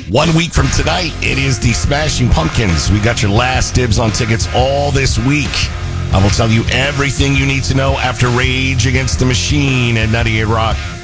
1 week from tonight, it is the Smashing Pumpkins. We got your last dibs on tickets all this week. I will tell you everything you need to know after Rage Against the Machine at 98 Rock.